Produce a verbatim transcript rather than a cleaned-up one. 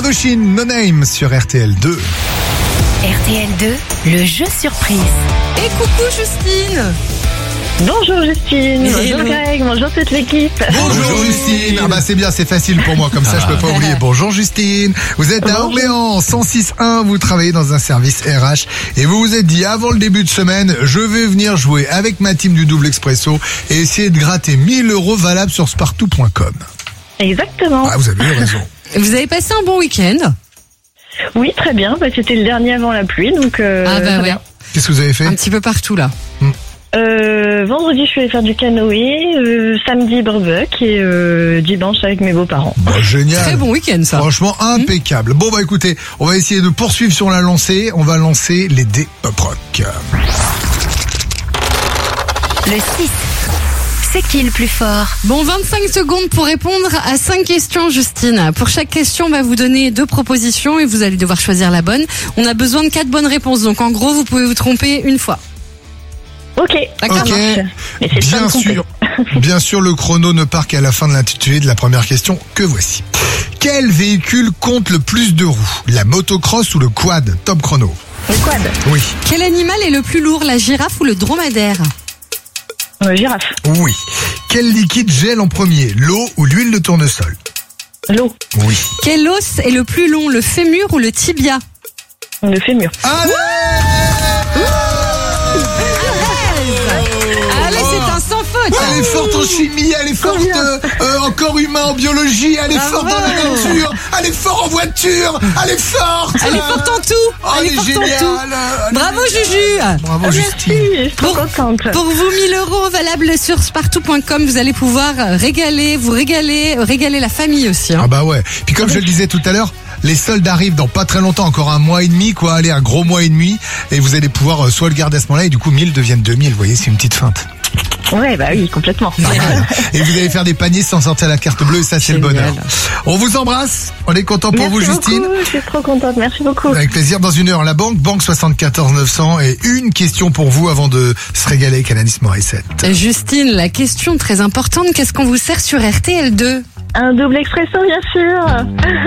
Indochine, No Name sur R T L deux. R T L deux, le jeu surprise. Et coucou Justine. Bonjour Justine, Hello. bonjour Greg, bonjour toute l'équipe. Bonjour Justine. Ah bah c'est bien, c'est facile pour moi, comme ça je peux pas oublier. Bonjour Justine. Vous êtes à Orléans, cent six un, vous travaillez dans un service R H et vous vous êtes dit avant le début de semaine, je vais venir jouer avec ma team du Double Expresso et essayer de gratter mille euros valables sur spartou point com. Exactement. Ah, vous avez eu raison. Vous avez passé un bon week-end? Oui, très bien, bah, c'était le dernier avant la pluie, donc euh, Ah bah très ouais, bien. Qu'est-ce que vous avez fait? un petit peu partout là. Euh, vendredi, je suis allée faire du canoë, euh, samedi, barbecue et euh, dimanche avec mes beaux-parents. Bon, génial. Très bon week-end ça. Franchement, impeccable. Bon, bah écoutez, on va essayer de poursuivre sur la lancée. On va lancer les dés pop rock. Le six. C'est qui le plus fort? Bon, vingt-cinq secondes pour répondre à cinq questions, Justine. Pour chaque question, on va vous donner deux propositions et vous allez devoir choisir la bonne. On a besoin de quatre bonnes réponses, donc en gros, vous pouvez vous tromper une fois. Ok, D'accord. Ok, mais c'est bien pas compté. sûr. Bien sûr, le chrono ne part qu'à la fin de l'intitulé de la première question que voici. Quel véhicule compte le plus de roues? La motocross ou le quad? Top chrono. Le quad, Oui. Quel animal est le plus lourd, la girafe ou le dromadaire? euh, girafe, Oui. Quel liquide gèle en premier? L'eau ou l'huile de tournesol? l'eau, Oui. Quel os est le plus long, le fémur ou le tibia? le fémur. Allez! Allez, c'est un sans faute. Elle est forte en chimie, elle est forte euh, euh, en corps humain, en biologie, elle est Ah forte dans la ouais. voiture, elle est forte en voiture, elle est forte. Elle est forte en tout. Oh, Elle est elle est forte en géniale. tout. Elle est Bravo géniale. Juju. Bravo Ah, Justine. merci, je suis trop Pour- contente. Pour vous, mille euros valables sur spartou point com, vous allez pouvoir régaler, vous régaler, régaler la famille aussi. Hein. Ah bah ouais. Puis comme je le disais tout à l'heure, les soldes arrivent dans pas très longtemps, encore un mois et demi, quoi. Allez, un gros mois et demi, et vous allez pouvoir euh, soit le garder à ce moment-là, et du coup mille deviennent deux mille. Vous voyez, c'est une petite feinte. Ouais, bah oui, complètement. Pas mal. Et vous allez faire des paniers sans sortir la carte bleue, et ça c'est le Génial. bonheur. On vous embrasse. On est content pour Merci vous, Justine. beaucoup, je suis trop contente, merci beaucoup. Avec plaisir. Dans une heure, la banque, banque soixante-quatorze neuf cents, et une question pour vous avant de se régaler avec Alanis Morissette. Justine, la question très importante, qu'est-ce qu'on vous sert sur R T L deux? Un double expresso, bien sûr.